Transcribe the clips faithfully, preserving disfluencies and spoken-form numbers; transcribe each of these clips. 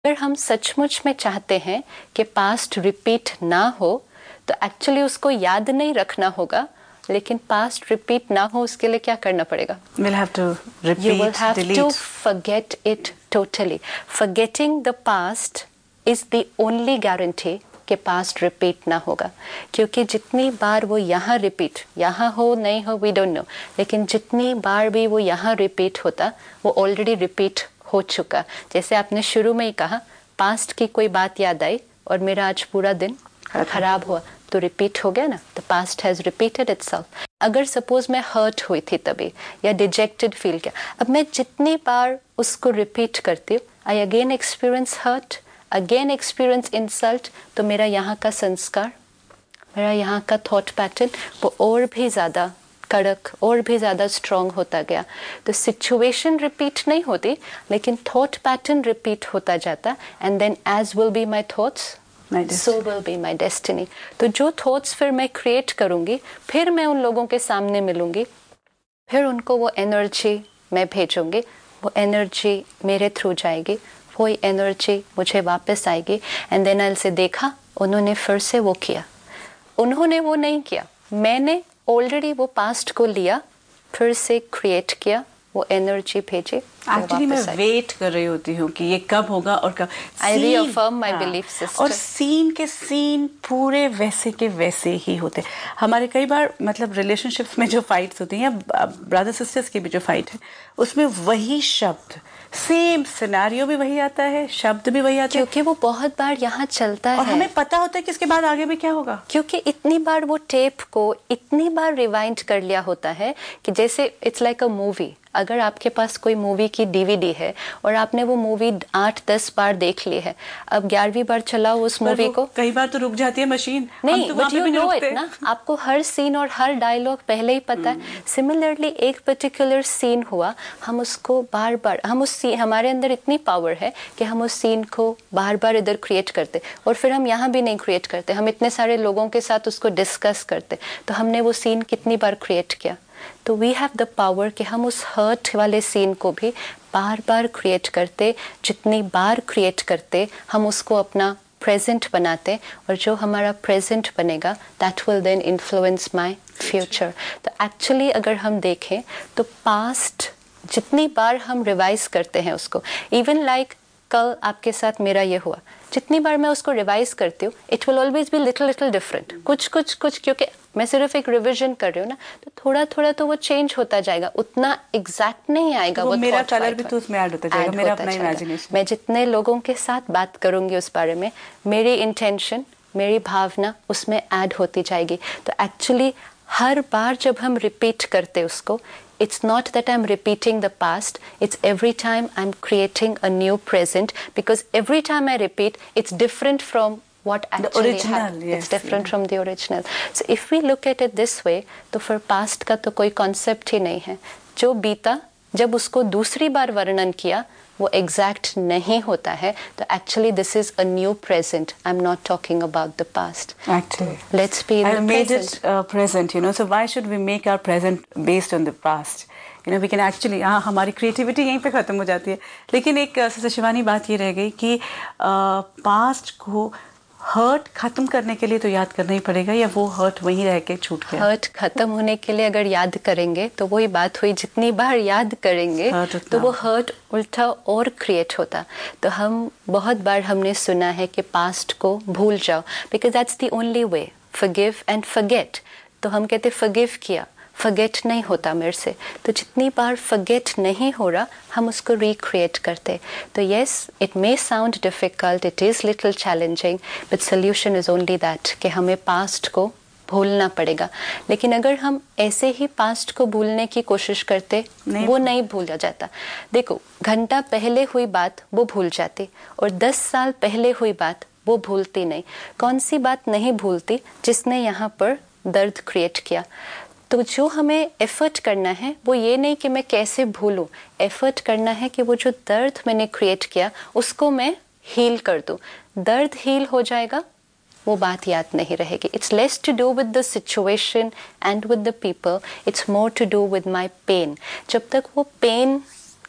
अगर हम सचमुच में चाहते हैं कि पास्ट रिपीट ना हो तो एक्चुअली उसको याद नहीं रखना होगा, लेकिन पास्ट रिपीट ना हो उसके लिए क्या करना पड़ेगा? We'll have to repeat, You will have delete. to forget it totally. Forgetting the past is the only guarantee कि पास्ट रिपीट ना होगा, क्योंकि जितनी बार वो यहाँ रिपीट, यहाँ हो नहीं हो वी डोंट नो, लेकिन जितनी बार भी वो यहाँ रिपीट होता वो ऑलरेडी रिपीट हो चुका। जैसे आपने शुरू में ही कहा, पास्ट की कोई बात याद आई और मेरा आज पूरा दिन खराब हुआ तो रिपीट हो गया ना, the past has repeated itself. अगर सपोज मैं हर्ट हुई थी तभी या डिजेक्टेड फील किया, अब मैं जितनी बार उसको रिपीट करती हूँ, I again experience hurt, again experience insult, तो मेरा यहाँ का संस्कार, मेरा यहाँ का थॉट पैटर्न वो और भी ज़्यादा कड़क और भी ज़्यादा स्ट्रॉन्ग होता गया। तो सिचुएशन रिपीट नहीं होती, लेकिन थॉट पैटर्न रिपीट होता जाता, and then as will be my thoughts so will be my destiny. तो जो थॉट्स फिर मैं क्रिएट करूँगी, फिर मैं उन लोगों के सामने मिलूँगी, फिर उनको वो एनर्जी मैं भेजूँगी, वो एनर्जी मेरे थ्रू जाएगी, वही एनर्जी मुझे वापस आएगी, एंड देन आई से देखा उन्होंने फिर से वो किया, उन्होंने वो नहीं किया, मैंने ऑलरेडी वो पास्ट को लिया, फिर से क्रिएट किया, वो एनर्जी भेजे। एक्चुअली मैं वेट कर रही होती हूँ कि ये कब होगा और कब। आई रीअफर्म माय बिलीफ सिस्टम। और सीन के सीन पूरे वैसे के वैसे ही होते। हमारे कई बार मतलब रिलेशनशिप्स में जो फाइट्स होती हैं, ब्रदर सिस्टर्स की भी जो फाइट है, उसमें वही शब्द, सेम सिनेरियो भी वही आता है, शब्द भी वही आते हैं, क्योंकि वो बहुत बार यहाँ चलता और है, हमें पता होता है कि इसके बाद आगे भी क्या होगा, क्योंकि इतनी बार वो टेप को इतनी बार रिवाइंड कर लिया होता है कि जैसे इट्स लाइक अ मूवी। अगर आपके पास कोई मूवी की डीवीडी है और आपने वो मूवी आठ दस बार देख ली है, अब ग्यारहवीं बार चलाओ उस मूवी को, कई बार तो रुक जाती है मशीन। नहीं, बट यू नो इट ना, आपको हर सीन और हर डायलॉग पहले ही पता है। सिमिलरली एक पर्टिकुलर सीन हुआ, हम उसको बार बार, हम उस सीन, हमारे अंदर इतनी पावर है कि हम उस सीन को बार बार इधर क्रिएट करते, और फिर हम यहाँ भी नहीं क्रिएट करते, हम इतने सारे लोगों के साथ उसको डिस्कस करते, तो हमने वो सीन कितनी बार क्रिएट किया। तो वी हैव द पावर कि हम उस हर्ट वाले सीन को भी बार बार क्रिएट करते, जितनी बार क्रिएट करते हम उसको अपना प्रेजेंट बनाते, और जो हमारा प्रेजेंट बनेगा that will then influence my future. तो एक्चुअली अगर हम देखें तो पास्ट जितनी बार हम रिवाइज करते हैं उसको, इवन लाइक कल आपके साथ मेरा ये हुआ, जितनी बार मैं उसको रिवाइज करती हूँ it will always be little little different, कुछ कुछ कुछ, क्योंकि मैं सिर्फ एक रिविजन कर रही हूँ ना, तो थोड़ा थोड़ा तो वो चेंज होता जाएगा, उतना एग्जैक्ट नहीं आएगा। वो मेरा कलर भी तो उसमें ऐड होता जाएगा, मेरा अपना इमेजिनेशन। मैं जितने लोगों के साथ बात करूंगी उस बारे में, मेरी इंटेंशन, मेरी भावना उसमें ऐड होती जाएगी। तो एक्चुअली हर बार जब हम रिपीट करते उसको, it's not that I'm repeating the past, it's every time I'm creating a new present, because every time I repeat it's different from what actually happened. Yes, it's different yeah. from the original. So if we look at it this way, तो फिर past का तो कोई concept ही नहीं है। जो बीता, जब उसको दूसरी बार वर्णन किया वो exact नहीं होता है, तो actually this is a new present. I'm not talking about the past. Actually, let's be in I the made present. it uh, present, you know. So why should we make our present based on the past? You know, we can actually, हाँ, हमारी creativity यहीं पे खत्म हो जाती है। लेकिन एक सिस्टर शिवानी बात ये रह गई कि पास्ट को हर्ट खत्म करने के लिए तो याद करना ही पड़ेगा, या वो हर्ट वहीं रह के छूट गया? हर्ट खत्म होने के लिए अगर याद करेंगे तो वही बात हुई, जितनी बार याद करेंगे तो वो हर्ट उल्टा और क्रिएट होता। तो हम बहुत बार हमने सुना है कि पास्ट को भूल जाओ, because that's the only way, forgive and forget. तो हम कहते फॉरगिव किया, फॉरगेट नहीं होता मेरे से, तो जितनी बार फॉरगेट नहीं हो रहा हम उसको रिक्रिएट करते। तो yes, it may sound difficult, it is little challenging, but solution is only that कि हमें पास्ट को भूलना पड़ेगा। लेकिन अगर हम ऐसे ही पास्ट को भूलने की कोशिश करते, नहीं, वो नहीं भूला जाता। देखो, घंटा पहले हुई बात वो भूल जाती, और दस साल पहले हुई बात वो भूलती नहीं। कौन सी बात नहीं भूलती? जिसने यहाँ पर दर्द क्रिएट किया। तो जो हमें एफर्ट करना है वो ये नहीं कि मैं कैसे भूलूं, एफर्ट करना है कि वो जो दर्द मैंने क्रिएट किया उसको मैं हील कर दूं। दर्द हील हो जाएगा, वो बात याद नहीं रहेगी। It's less to do with the situation and with the people, it's more to do with my pen. जब तक वो पेन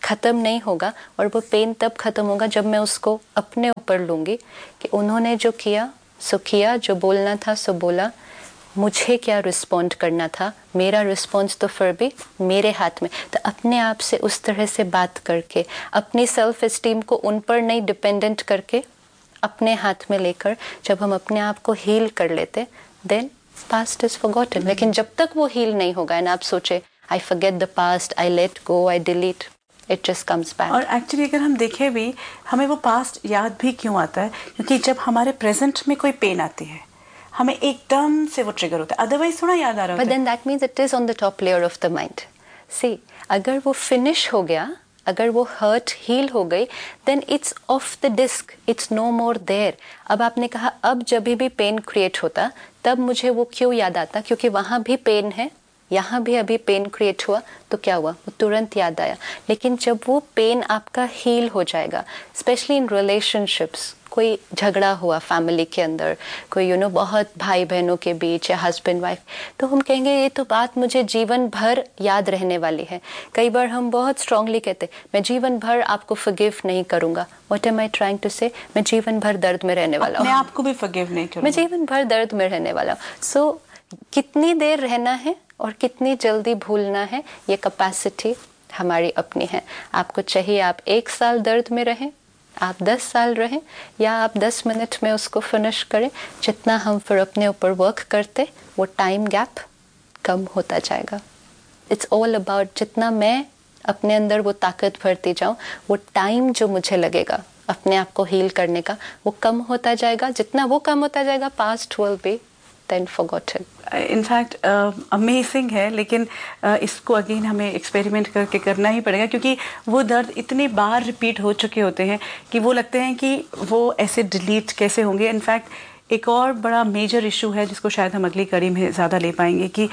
ख़त्म नहीं होगा, और वो पेन तब ख़त्म होगा जब मैं उसको अपने ऊपर लूँगी कि उन्होंने जो किया सो किया, जो बोलना था सो बोला, मुझे क्या रिस्पॉन्ड करना था, मेरा रिस्पॉन्स तो फिर भी मेरे हाथ में। तो अपने आप से उस तरह से बात करके, अपनी सेल्फ एस्टीम को उन पर नहीं डिपेंडेंट करके, अपने हाथ में लेकर जब हम अपने आप को हील कर लेते, देन पास्ट इज फॉरगॉटन। लेकिन जब तक वो हील नहीं होगा, एंड आप सोचे I forget the past, I let go, I delete, it just comes back. और एक्चुअली अगर हम देखें भी, हमें वो पास्ट याद भी क्यों आता है, क्योंकि जब हमारे प्रेजेंट में कोई पेन आती है, हमें एकदम से वो ट्रिगर होता है, अदरवाइज थोड़ा याद आ रहा होता है। But then that means it is on the top layer of the mind. See, अगर वो फिनिश हो गया, अगर वो हर्ट हील हो गई, then it's off the disk, it's no more there. अब आपने कहा अब जब भी पेन क्रिएट होता, तब मुझे वो क्यों याद आता, क्योंकि वहाँ भी पेन है, यहाँ भी अभी पेन क्रिएट हुआ, तो क्या हुआ, वो तुरंत याद आया। लेकिन जब वो पेन आपका हील हो जाएगा, स्पेशली इन रिलेशनशिप्स, कोई झगड़ा हुआ फैमिली के अंदर, कोई यू नो बहुत भाई बहनों के बीच या हस्बैंड वाइफ, तो हम कहेंगे ये तो बात मुझे जीवन भर याद रहने वाली है। कई बार हम बहुत स्ट्रांगली कहते मैं जीवन भर आपको फॉरगिव नहीं करूंगा। What am I trying to से, मैं जीवन भर दर्द में रहने वाला हूँ, मैं आपको भी फॉरगिव नहीं करूंगा, मैं जीवन भर दर्द में रहने वाला हूँ। सो कितनी देर रहना है और कितनी जल्दी भूलना है, ये कैपेसिटी हमारी अपनी है। आपको चाहिए आप एक साल दर्द में रहें, आप दस साल रहें, या आप दस मिनट में उसको फिनिश करें। जितना हम फिर अपने ऊपर वर्क करते, वो टाइम गैप कम होता जाएगा। इट्स ऑल अबाउट जितना मैं अपने अंदर वो ताकत भरती जाऊं, वो टाइम जो मुझे लगेगा अपने आप को हील करने का, वो कम होता जाएगा। जितना वो कम होता जाएगा, past will be then forgotten. In fact amazing है, लेकिन uh, इसको अगेन हमें एक्सपेरिमेंट करके करना ही पड़ेगा, क्योंकि वो दर्द इतनी बार रिपीट हो चुके होते हैं कि वो लगते हैं कि वो ऐसे डिलीट कैसे होंगे। इनफैक्ट एक और बड़ा मेजर इशू है जिसको शायद हम अगली कड़ी में ज़्यादा ले पाएंगे, कि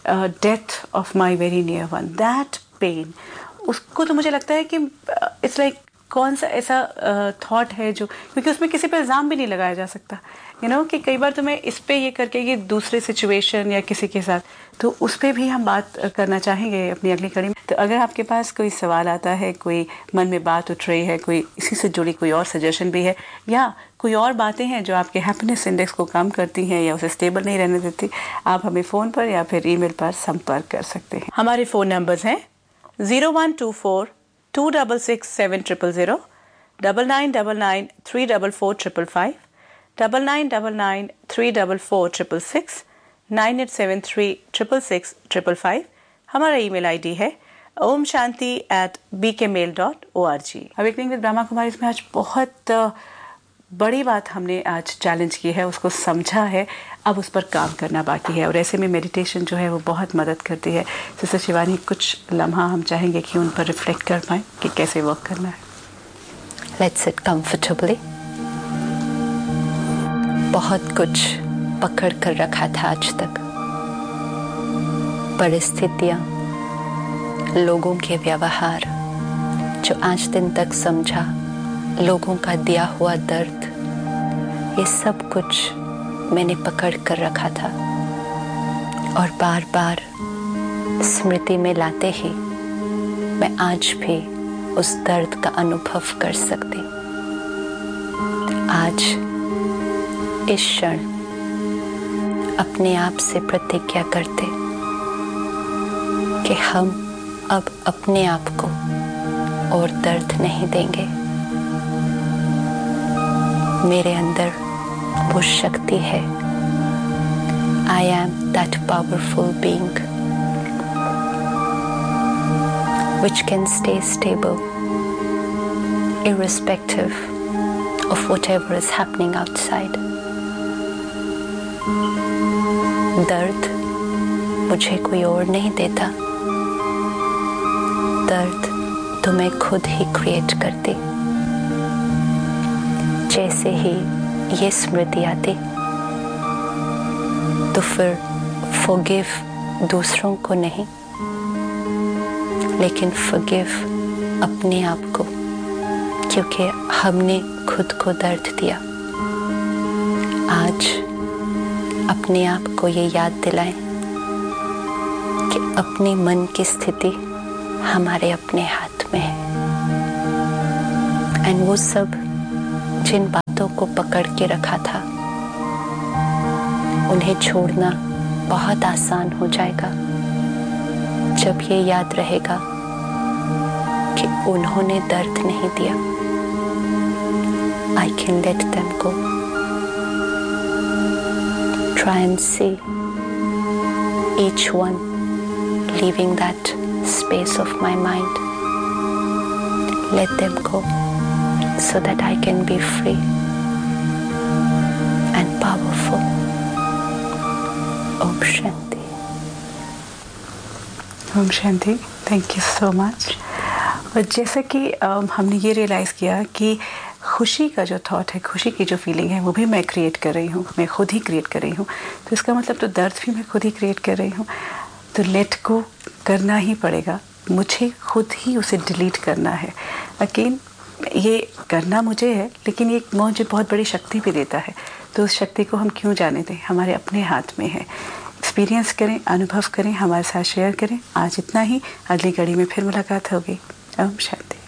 death of my very near one, that pain, उसको तो मुझे लगता है कि इट्स लाइक like, कौन सा ऐसा थॉट uh, है जो, क्योंकि उसमें किसी पर इल्ज़ाम भी नहीं लगाया जा सकता, यू नो कि कई बार तो मैं इस पे ये करके कि दूसरे सिचुएशन या किसी के साथ, तो उस पर भी हम बात करना चाहेंगे अपनी अगली कड़ी में। तो अगर आपके पास कोई सवाल आता है, कोई मन में बात उठ रही है, कोई इसी से जुड़ी कोई और सजेशन भी है, या कोई और बातें हैं जो आपके हैप्पीनेस इंडेक्स को कम करती हैं या उसे स्टेबल नहीं रहने देती, आप हमें फ़ोन पर या फिर ईमेल पर संपर्क कर सकते हैं। हमारे फ़ोन नंबर्स हैं zero one two four to double six seven triple zero, double nine double nine three double four triple five, double nine double nine three double four triple six, nine eight seven three triple six triple five. हमारा email ID है Om Shanti eight B के mail dot O R G. Awakening with Brahma Kumari, इसमें आज बहुत बड़ी बात हमने आज चैलेंज की है, उसको समझा है, अब उस पर काम करना बाकी है, और ऐसे में मेडिटेशन जो है वो बहुत मदद करती है। सिस्टर शिवानी, कुछ लम्हा हम चाहेंगे कि उन पर रिफ्लेक्ट कर पाएँ कि कैसे वर्क करना है। Let's sit comfortably. बहुत कुछ पकड़ कर रखा था आज तक, परिस्थितियां, लोगों के व्यवहार, जो आज दिन तक समझा, लोगों का दिया हुआ दर्द, ये सब कुछ मैंने पकड़ कर रखा था, और बार बार स्मृति में लाते ही मैं आज भी उस दर्द का अनुभव कर सकती। आज इस क्षण अपने आप से प्रतिज्ञा करते कि हम अब अपने आप को और दर्द नहीं देंगे। मेरे अंदर वो शक्ति है, I am that powerful being which can stay stable irrespective of whatever is happening outside. दर्द मुझे कोई और नहीं देता, दर्द तो मैं खुद ही क्रिएट करती। जैसे ही ये स्मृति आती तो फिर फॉरगिव दूसरों को नहीं, लेकिन फॉरगिव अपने आप को, क्योंकि हमने खुद को दर्द दिया। आज अपने आप को ये याद दिलाएं कि अपने मन की स्थिति हमारे अपने हाथ में है। एंड वो सब जिन बातों को पकड़ के रखा था उन्हें छोड़ना बहुत आसान हो जाएगा जब ये याद रहेगा कि उन्होंने दर्द नहीं दिया. I can let them go. Try and see each one leaving that space of my mind. Let them go so that I can be free and powerful. Om Shanti. Om Shanti. Thank you so much. और जैसा कि um, हमने ये realise किया कि खुशी का जो थॉट है, खुशी की जो फीलिंग है, वो भी मैं क्रिएट कर रही हूँ, मैं खुद ही क्रिएट कर रही हूँ. तो इसका मतलब तो दर्द भी मैं खुद ही क्रिएट कर रही हूँ. तो लेट को करना ही पड़ेगा, मुझे खुद ही उसे डिलीट करना है. अगेन ये करना मुझे है, लेकिन ये मुझे बहुत बड़ी शक्ति भी देता है. तो उस शक्ति को हम क्यों जाने दें, हमारे अपने हाथ में है. एक्सपीरियंस करें, अनुभव करें, हमारे साथ शेयर करें. आज इतना ही. अगली कड़ी में फिर मुलाकात होगी. ओम शांति.